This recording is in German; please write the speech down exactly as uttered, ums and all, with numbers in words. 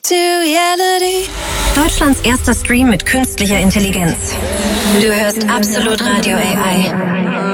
Reality. Deutschlands erster Stream mit künstlicher Intelligenz. Du hörst Absolut Radio A I.